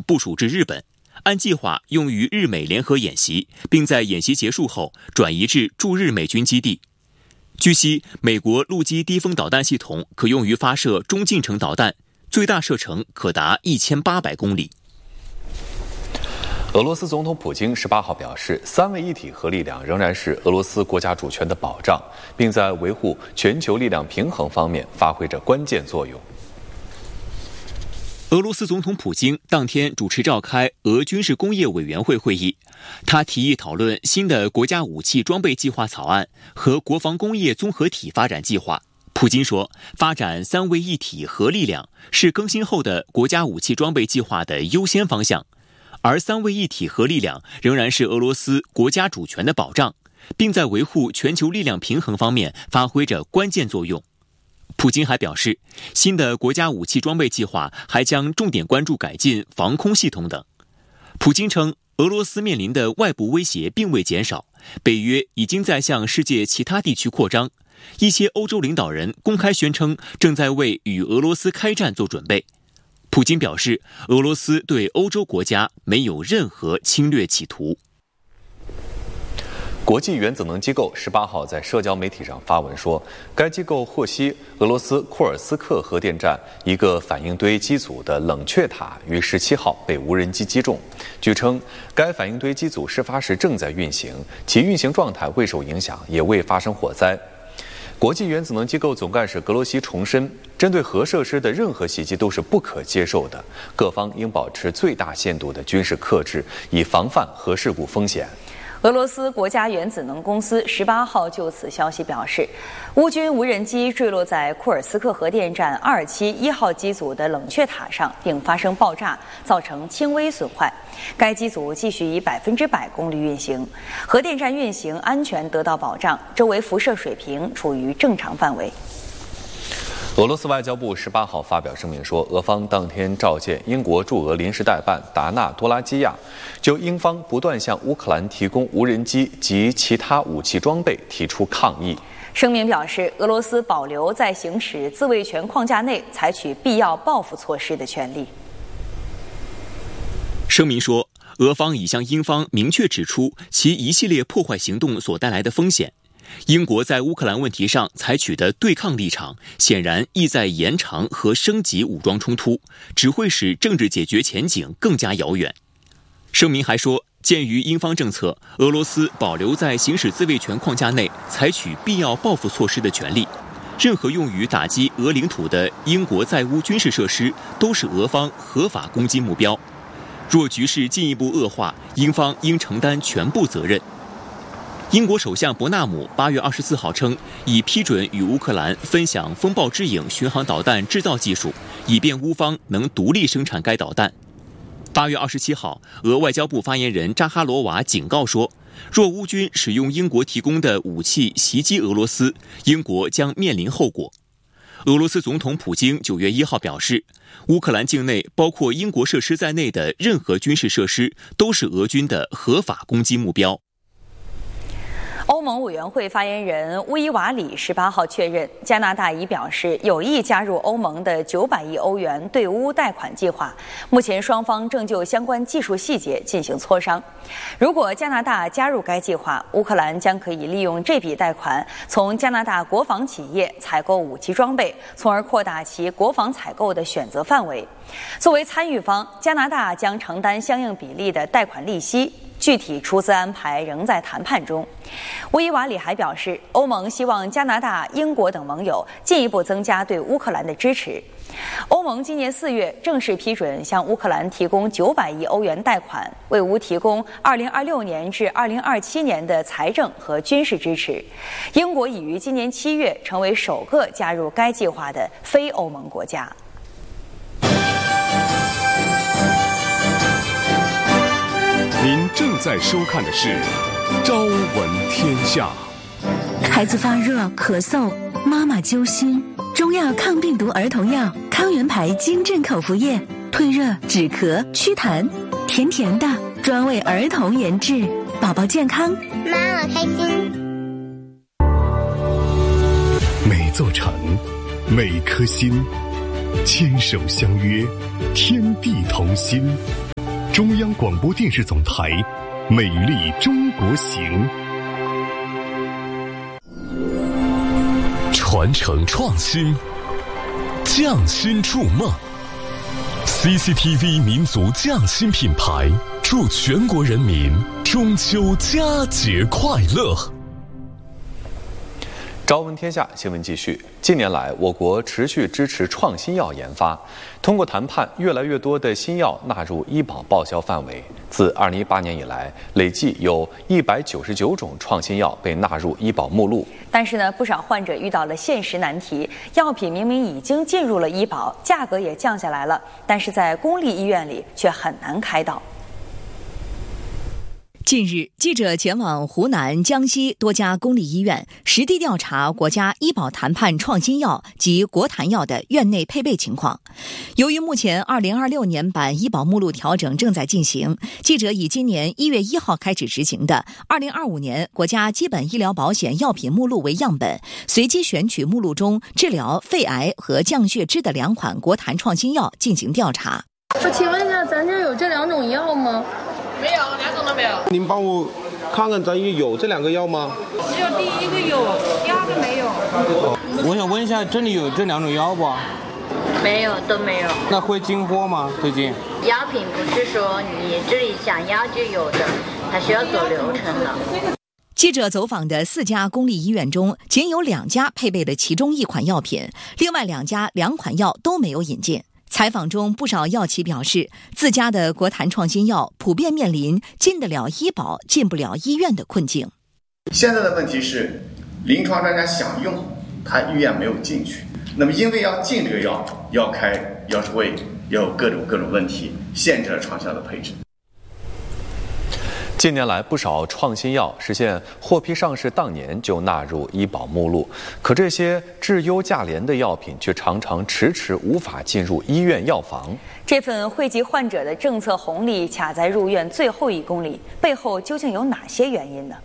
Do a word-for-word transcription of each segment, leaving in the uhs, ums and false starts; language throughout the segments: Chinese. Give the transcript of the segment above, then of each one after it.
部署至日本，按计划用于日美联合演习，并在演习结束后转移至驻日美军基地。据悉，美国陆基低风导弹系统可用于发射中近程导弹，最大射程可达一千八百公里。 俄罗斯总统普京十八号表示，三位一体核力量仍然是俄罗斯国家主权的保障，并在维护全球力量平衡方面发挥着关键作用。 俄罗斯总统普京当天主持召开俄军事工业委员会会议，他提议讨论新的国家武器装备计划草案和国防工业综合体发展计划。普京说，发展三位一体核力量是更新后的国家武器装备计划的优先方向，而三位一体核力量仍然是俄罗斯国家主权的保障，并在维护全球力量平衡方面发挥着关键作用。普京还表示，新的国家武器装备计划还将重点关注改进防空系统等。普京称，俄罗斯面临的外部威胁并未减少，北约已经在向世界其他地区扩张。一些欧洲领导人公开宣称正在为与俄罗斯开战做准备。普京表示，俄罗斯对欧洲国家没有任何侵略企图。 国际原子能机构十八号在社交媒体上发文说，该机构获悉俄罗斯库尔斯克核电站一个反应堆机组的冷却塔于十七号被无人机击中。据称，该反应堆机组事发时正在运行，其运行状态未受影响，也未发生火灾。国际原子能机构总干事格罗西重申，针对核设施的任何袭击都是不可接受的，各方应保持最大限度的军事克制，以防范核事故风险。 俄罗斯国家原子能公司十八号就此消息表示，乌军无人机坠落在库尔斯克核电站二期一号机组的冷却塔上，并发生爆炸，造成轻微损坏。该机组继续以百分之百功率运行，核电站运行安全得到保障，周围辐射水平处于正常范围。 俄罗斯外交部十八号发表声明说，俄方当天召见英国驻俄临时代办达纳多拉基亚，就英方不断向乌克兰提供无人机及其他武器装备提出抗议。 声明表示，俄罗斯保留在行使自卫权框架内采取必要报复措施的权利。 声明说，俄方已向英方明确指出其一系列破坏行动所带来的风险。英国在乌克兰问题上采取的对抗立场，显然意在延长和升级武装冲突，只会使政治解决前景更加遥远。声明还说，鉴于英方政策，俄罗斯保留在行使自卫权框架内采取必要报复措施的权利。任何用于打击俄领土的英国在乌军事设施都是俄方合法攻击目标。若局势进一步恶化，英方应承担全部责任。英国首相伯纳姆八月二十四号称，已批准与乌克兰分享风暴之影巡航导弹制造技术，以便乌方能独立生产该导弹。八月二十七号，俄外交部发言人扎哈罗娃警告说，若乌军使用英国提供的武器袭击俄罗斯，英国将面临后果。俄罗斯总统普京九月一号表示，乌克兰境内包括英国设施在内的任何军事设施都是俄军的合法攻击目标。 欧盟委员会发言人乌伊瓦里十八号确认，加拿大已表示有意加入欧盟的九百亿欧元对乌贷款计划，目前双方正就相关技术细节进行磋商。如果加拿大加入该计划，乌克兰将可以利用这笔贷款从加拿大国防企业采购武器装备，从而扩大其国防采购的选择范围。作为参与方，加拿大将承担相应比例的贷款利息，具体出资安排仍在谈判中。乌伊瓦里还表示，欧盟希望加拿大、英国等盟友进一步增加对乌克兰的支持。欧盟今年四月正式批准向乌克兰提供九百亿欧元贷款，为乌提供二零二六年至二零二七年的财政和军事支持。英国已于今年七月成为首个加入该计划的非欧盟国家。 您正在收看的是《朝闻天下》。 孩子发热、咳嗽，妈妈揪心，中药抗病毒儿童药康元牌金镇口服液，退热、止咳、祛痰，甜甜的，专为儿童研制，宝宝健康， 妈妈开心。 每座城，每颗心，牵手相约，天地同心。 中央广播电视总台《美丽中国行》，传承创新，匠心筑梦。C C T V 民族匠心品牌祝全国人民中秋佳节快乐。 朝闻天下新闻继续。近年来，我国持续支持创新药研发，通过谈判，越来越多的新药纳入医保报销范围。自二零一八年以来，累计有一百九十九种创新药被纳入医保目录。 但是呢，不少患者遇到了现实难题，药品明明已经进入了医保，价格也降下来了，但是在公立医院里却很难开到。 近日，记者前往湖南、江西多家公立医院，实地调查国家医保谈判创新药及国谈药的院内配备情况。由于目前二零二六年版医保目录调整正在进行，记者以今年一月一号开始执行的二零二五年国家基本医疗保险药品目录为样本，随机选取目录中治疗肺癌和降血脂的两款国谈创新药进行调查。 我请问一下，咱这有这两种药吗？ 没有，两种都没有。 您帮我看看，咱有这两个药吗？ 只有第一个有，第二个没有。 我想问一下，这里有这两种药不？ 没有，都没有。 那会进货吗？最近？ 药品不是说你这里想要就有的，它需要走流程的。 记者走访的四家公立医院中，仅有两家配备了其中一款药品，另外两家两款药都没有引进。采访中，不少药企表示，自家的国谈创新药普遍面临进得了医保、进不了医院的困境。 现在的问题是，临床专家想用，他医院没有进去。那么，因为要进这个药，要开药师会，要有各种各种问题，限制了创新药的配置。 近年来，不少创新药实现获批上市当年就纳入医保目录，可这些质优价廉的药品却常常迟迟无法进入医院药房。 这份惠及患者的政策红利卡在入院最后一公里，背后究竟有哪些原因呢？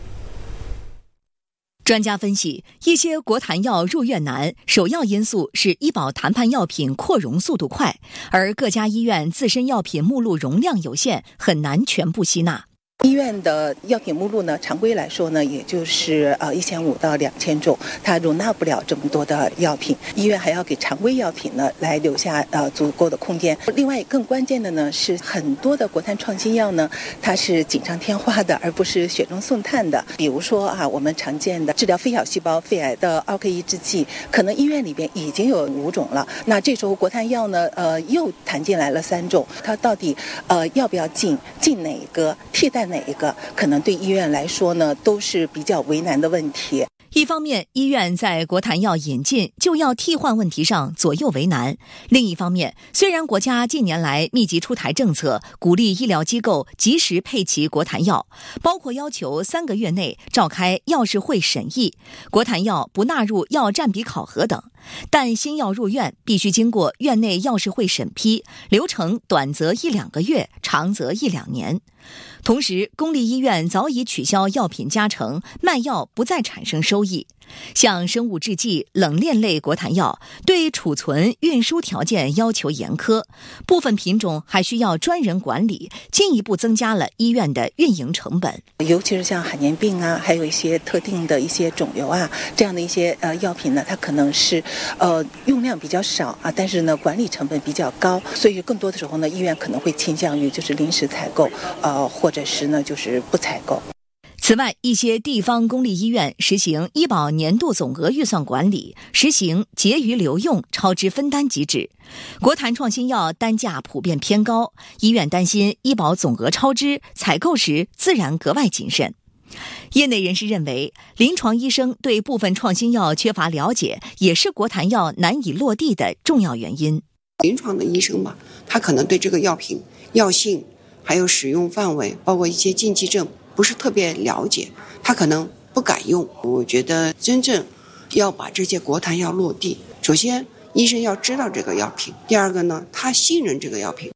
专家分析，一些国谈药入院难，首要因素是医保谈判药品扩容速度快，而各家医院自身药品目录容量有限，很难全部吸纳。 医院的药品目录呢，常规来说呢，也就是呃一千五到两千种，它容纳不了这么多的药品。医院还要给常规药品呢来留下呃足够的空间。另外，更关键的呢是很多的国谈创新药呢，它是锦上添花的，而不是雪中送炭的。比如说啊，我们常见的治疗非小细胞肺癌的奥克抑制剂，可能医院里边已经有五种了。那这时候国谈药呢，呃又谈进来了三种，它到底呃要不要进？进哪个？替代哪一个，可能对医院来说呢，都是比较为难的问题。 一方面，医院在国谈药引进、就药替换问题上左右为难；另一方面，虽然国家近年来密集出台政策，鼓励医疗机构及时配齐国谈药，包括要求三个月内召开药事会审议，国谈药不纳入药占比考核等，但新药入院必须经过院内药事会审批，流程短则一两个月，长则一两年。同时，公立医院早已取消药品加成，卖药不再产生收益。像生物制剂、冷链类国谈药，对储存、运输条件要求严苛，部分品种还需要专人管理，进一步增加了医院的运营成本。 尤其是像海绵病啊，还有一些特定的一些肿瘤啊，这样的一些呃药品呢，它可能是呃用量比较少啊，但是呢管理成本比较高，所以更多的时候呢，医院可能会倾向于就是临时采购，呃或者是呢就是不采购。 此外，一些地方公立医院实行医保年度总额预算管理，实行结余留用、超支分担机制。国谈创新药单价普遍偏高，医院担心医保总额超支，采购时自然格外谨慎。业内人士认为，临床医生对部分创新药缺乏了解，也是国谈药难以落地的重要原因。 临床的医生嘛，他可能对这个药品药性还有使用范围，包括一些禁忌症不是特别了解，他可能不敢用。我觉得真正要把这些国谈药落地，首先医生要知道这个药品，第二个呢，他信任这个药品。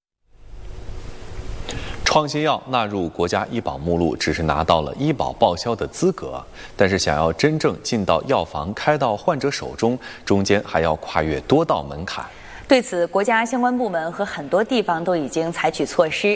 创新药纳入国家医保目录，只是拿到了医保报销的资格，但是想要真正进到药房开到患者手中，中间还要跨越多道门槛。 对此，国家相关部门和很多地方都已经采取措施。